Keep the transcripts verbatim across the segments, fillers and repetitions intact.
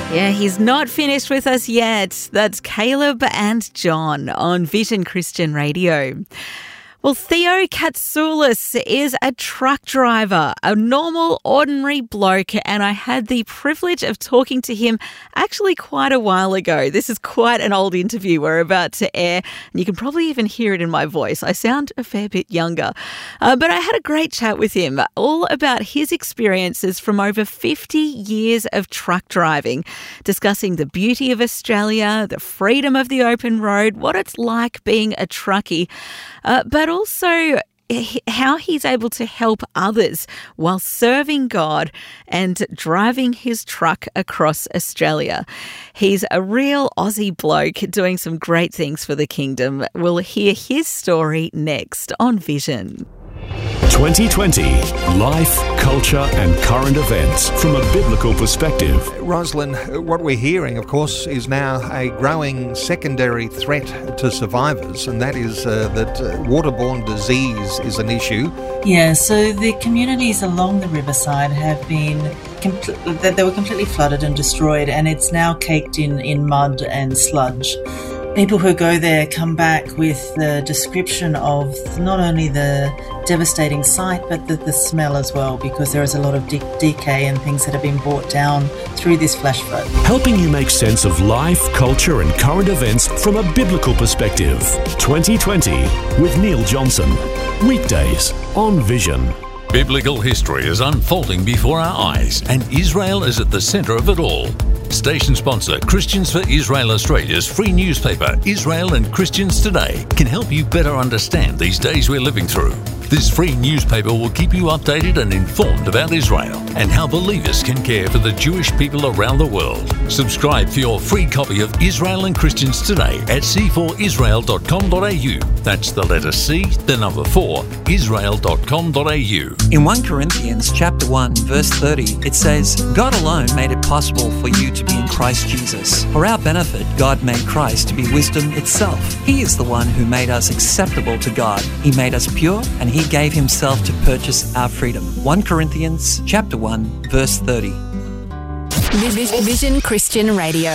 Yeah, he's not finished with us yet. That's Caleb and John on Vision Christian Radio. Well, Theo Katsoulis is a truck driver, a normal, ordinary bloke, and I had the privilege of talking to him actually quite a while ago. This is quite an old interview we're about to air, and you can probably even hear it in my voice. I sound a fair bit younger. Uh, but I had a great chat with him, all about his experiences from over fifty years of truck driving, discussing the beauty of Australia, the freedom of the open road, what it's like being a truckie, uh, but also how he's able to help others while serving God and driving his truck across Australia. He's a real Aussie bloke doing some great things for the kingdom. We'll hear his story next on Vision. twenty twenty, life, culture and current events from a biblical perspective. Rosalind, what we're hearing, of course, is now a growing secondary threat to survivors, and that is uh, that uh, waterborne disease is an issue. Yeah, so the communities along the riverside have been, compl- they were completely flooded and destroyed, and it's now caked in, in mud and sludge. People who go there come back with the description of not only the devastating sight, but the, the smell as well, because there is a lot of de- decay and things that have been brought down through this flash flood. Helping you make sense of life, culture and current events from a biblical perspective. twenty twenty with Neil Johnson. Weekdays on Vision. Biblical history is unfolding before our eyes, and Israel is at the centre of it all. Station sponsor Christians for Israel Australia's free newspaper, Israel and Christians Today, can help you better understand these days we're living through. This free newspaper will keep you updated and informed about Israel and how believers can care for the Jewish people around the world. Subscribe for your free copy of Israel and Christians Today at c four israel dot com dot a u. That's the letter C, the number four, israel dot com dot a u. In First Corinthians chapter one, verse thirty, it says, God alone made it possible for you to be in Christ Jesus. For our benefit, God made Christ to be wisdom itself. He is the one who made us acceptable to God. He made us pure, and He gave Himself to purchase our freedom. First Corinthians chapter one, verse thirty. Vision Christian Radio.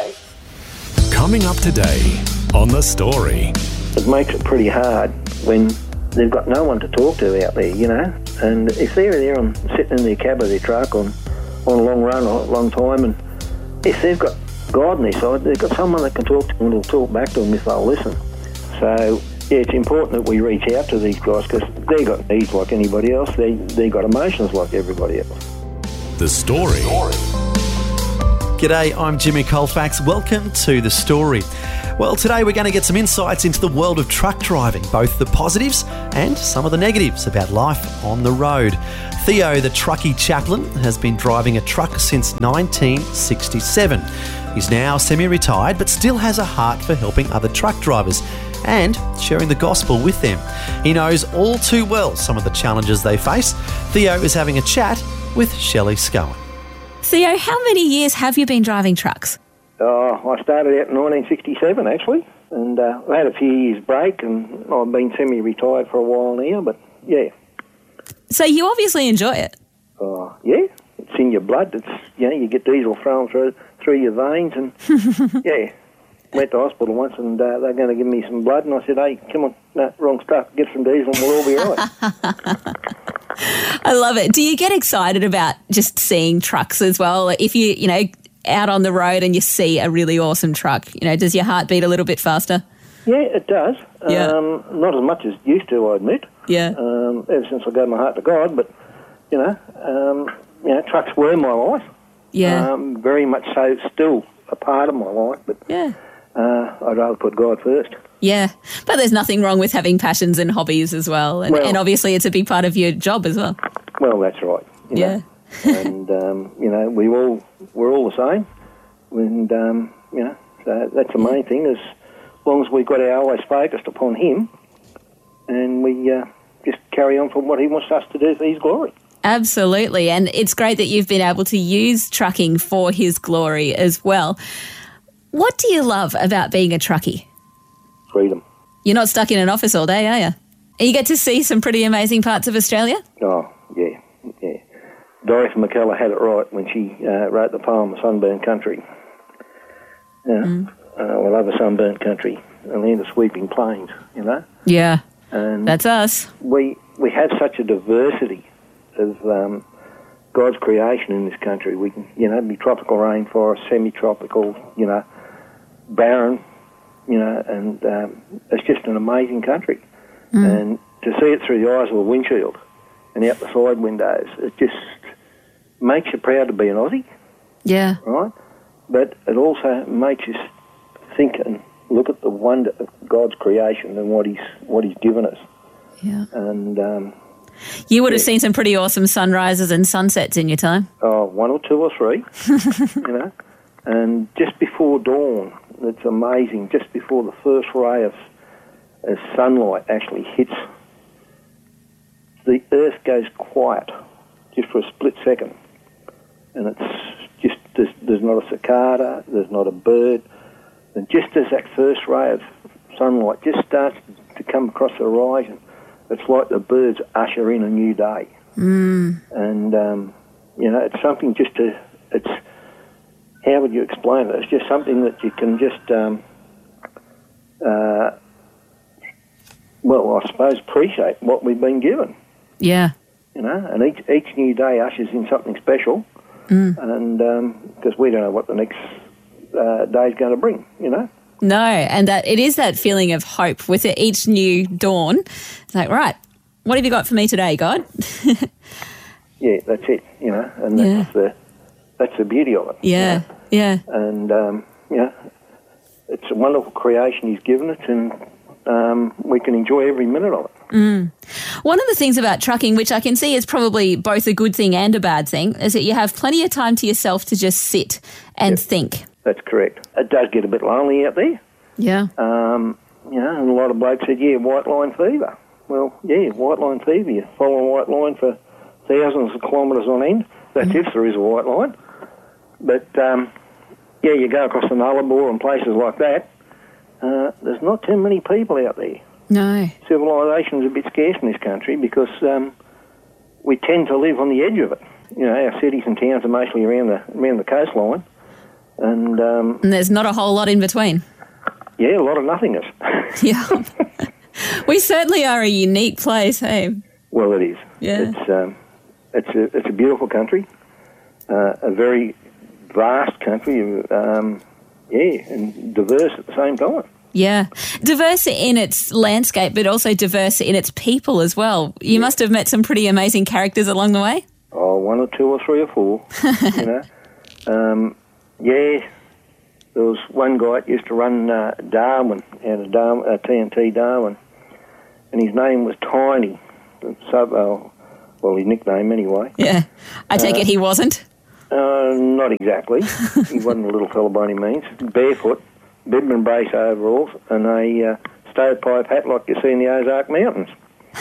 Coming up today on The Story. It makes it pretty hard when they've got no one to talk to out there, you know. And if they're there on sitting in their cab of their truck on, on a long run, a long time, and if they've got God on their side, they've got someone that can talk to them and will talk back to them if they'll listen. So, yeah, it's important that we reach out to these guys because they've got needs like anybody else. They, they've got emotions like everybody else. The Story. G'day, I'm Jimmy Colfax. Welcome to The Story. Well, today we're going to get some insights into the world of truck driving, both the positives and some of the negatives about life on the road. Theo, the truckie chaplain, has been driving a truck since nineteen sixty-seven. He's now semi-retired but still has a heart for helping other truck drivers and sharing the gospel with them. He knows all too well some of the challenges they face. Theo is having a chat with Shelley Scowen. Theo, how many years have you been driving trucks? Oh, I started out in nineteen sixty-seven, actually, and uh, I had a few years break, and I've been semi-retired for a while now, but yeah. So you obviously enjoy it? Oh, yeah. It's in your blood. It's, you know, you get diesel thrown through, through your veins, and yeah. Went to hospital once, and uh, they're going to give me some blood, and I said, hey, come on, no, wrong stuff, get some diesel and we'll all be all right. I love it. Do you get excited about just seeing trucks as well? If you, you know, out on the road and you see a really awesome truck, you know, does your heart beat a little bit faster? Yeah, it does. Yeah. Um, not as much as it used to, I admit. Yeah. Um, ever since I gave my heart to God, but, you know, um, you know, trucks were my life. Yeah. Um, very much so, still a part of my life, but yeah. uh, I'd rather put God first. Yeah, but there's nothing wrong with having passions and hobbies as well, and, well, and obviously it's a big part of your job as well. Well, that's right. You yeah. know? And, um, you know, we all, we're all the same, and, um, you know, so that's the main thing, is as long as we've got our eyes focused upon Him, and we uh, just carry on for what He wants us to do for His glory. Absolutely, and it's great that you've been able to use trucking for His glory as well. What do you love about being a truckie? Freedom. You're not stuck in an office all day, are you? And you get to see some pretty amazing parts of Australia? Oh, yeah, yeah. Dorothy McKellar had it right when she uh, wrote the poem Sunburnt Country. Yeah, mm. uh, we love a sunburnt country, a land of sweeping plains, you know? Yeah, and that's us. We, we have such a diversity of um, God's creation in this country. We can, you know, be tropical rainforest, semi-tropical, you know, barren, you know, and um, it's just an amazing country. Mm. And to see it through the eyes of a windshield and out the side windows, it just makes you proud to be an Aussie. Yeah. Right? But it also makes you think and look at the wonder of God's creation and what He's what He's given us. Yeah. And um, you would have yeah. seen some pretty awesome sunrises and sunsets in your time. Oh, one or two or three, you know. And just before dawn, it's amazing. Just before the first ray of, of sunlight actually hits, the earth goes quiet just for a split second. And it's just, there's, there's not a cicada, there's not a bird. And just as that first ray of sunlight just starts to come across the horizon, it's like the birds usher in a new day. Mm. And, um, you know, it's something just to, it's, how would you explain it? It's just something that you can just, um, uh, well, I suppose appreciate what we've been given. Yeah. You know, and each each new day ushers in something special, mm. and because um, we don't know what the next uh, day is going to bring, you know. No, and that it is that feeling of hope with each new dawn. It's like, right, what have you got for me today, God? Yeah, that's it, you know, and that's yeah. the that's the beauty of it. Yeah, you yeah. know? And, um, you know, it's a wonderful creation He's given it, and um, we can enjoy every minute of it. Mm. One of the things about trucking, which I can see is probably both a good thing and a bad thing, is that you have plenty of time to yourself to just sit and yep. think. That's correct. It does get a bit lonely out there. Yeah. Um, you know, and a lot of blokes said, yeah, white line fever. Well, yeah, white line fever. You follow a white line for thousands of kilometres on end. That's mm. if there is a white line. But, um, yeah, you go across the Nullarbor and places like that, uh, there's not too many people out there. No. Civilisation's a bit scarce in this country because um, we tend to live on the edge of it. You know, our cities and towns are mostly around the around the coastline. And, um, and there's not a whole lot in between. Yeah, a lot of nothingness. Yeah. We certainly are a unique place, hey? Well, it is. Yeah. It's, um, it's, a, it's a beautiful country, uh, a very vast country, um, yeah, and diverse at the same time. Yeah. Diverse in its landscape, but also diverse in its people as well. You yeah. must have met some pretty amazing characters along the way. Oh, one or two or three or four, you know. Um, yeah, there was one guy that used to run uh, Darwin, out of Darwin, uh, T N T Darwin, and his name was Tiny. So, uh, well, his nickname anyway. Yeah. I take uh, it he wasn't? Uh, not exactly. He wasn't a little fella by any means. Barefoot, bib and brace overalls, and a uh, stovepipe hat like you see in the Ozark Mountains.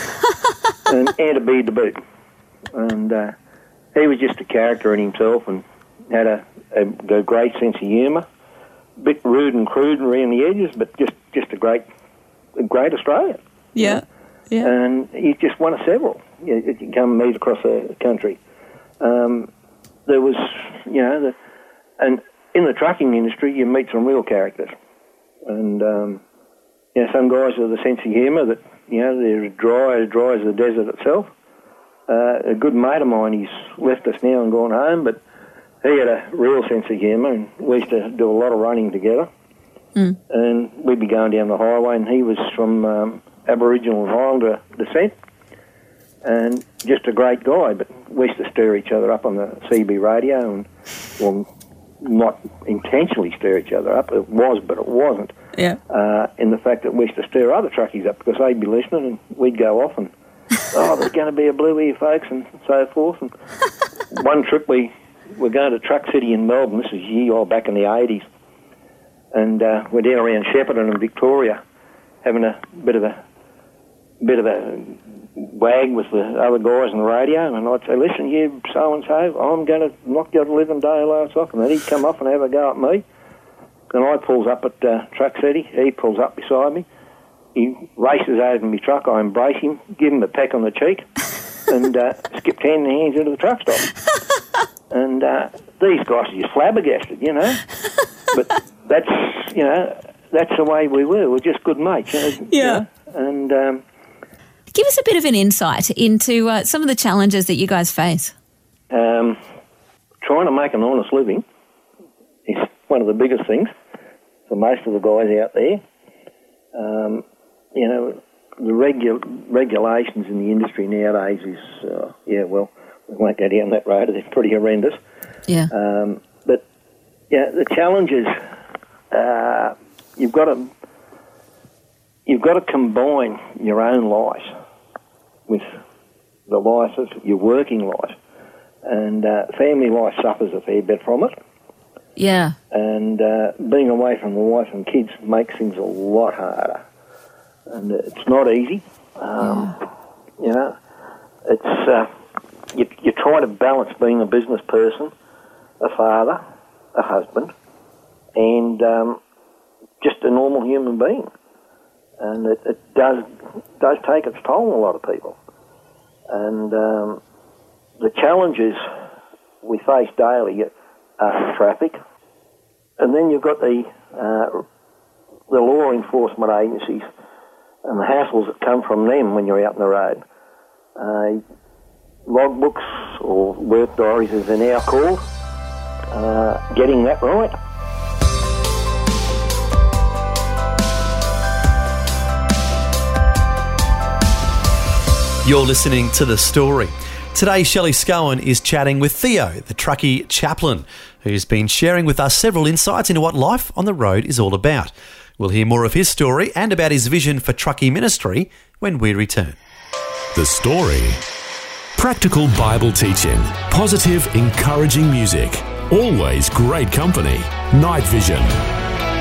and, and a beard to boot. And uh, he was just a character in himself and had a, a, a great sense of humour. A bit rude and crude around the edges, but just, just a great a great Australian. Yeah, yeah. And he's just one of several. You, you come meet across the country. Um, there was, you know, the, and in the trucking industry, you meet some real characters. And, um, you know, some guys with a sense of humour that, you know, they're dry, as dry as the desert itself. Uh, a good mate of mine, he's left us now and gone home, but he had a real sense of humour, and we used to do a lot of running together. Mm. And we'd be going down the highway, and he was from um, Aboriginal and Islander descent, and just a great guy, but we used to stir each other up on the C B radio, and, well, not intentionally stir each other up. It was, but it wasn't. Yeah. Uh, in the fact that we used to stir other truckies up because they'd be listening, and we'd go off and, oh, there's going to be a blue here, folks, and so forth. And one trip we were going to Truck City in Melbourne. This is year old back in the eighties, and uh, we're down around Shepparton and Victoria, having a bit of a bit of a wag with the other guys on the radio, and I'd say, listen, you so-and-so, I'm going to knock your living daylights off, and then he'd come off and have a go at me. And I pulls up at uh, Truck City, he pulls up beside me, he races over my truck, I embrace him, give him a peck on the cheek, and uh, skipped hand in hands into the truck stop. And uh, these guys are just flabbergasted, you know. But that's, you know, that's the way we were. We're just good mates, you know. Yeah. You know? And um, give us a bit of an insight into uh, some of the challenges that you guys face. Um, trying to make an honest living is one of the biggest things for most of the guys out there. Um, you know, the regu- regulations in the industry nowadays is, uh, yeah, well, we won't go down that road. They're pretty horrendous. Yeah. Um, but, yeah, the challenges, uh, you've got to you've got to combine your own life with the life of your working life. And uh, family life suffers a fair bit from it. Yeah. And uh, being away from the wife and kids makes things a lot harder. And it's not easy. Um, yeah. You know, it's uh, you, you try to balance being a business person, a father, a husband, and um, just a normal human being. And it, it does does take its toll on a lot of people. And um, the challenges we face daily are traffic, and then you've got the uh, the law enforcement agencies and the hassles that come from them when you're out on the road. Uh, logbooks or work diaries, as they're now called, uh, getting that right. You're listening to The Story. Today, Shelley Scowen is chatting with Theo, the truckie chaplain, who's been sharing with us several insights into what life on the road is all about. We'll hear more of his story and about his vision for truckie ministry when we return. The Story. Practical Bible teaching, positive, encouraging music, always great company. Night Vision.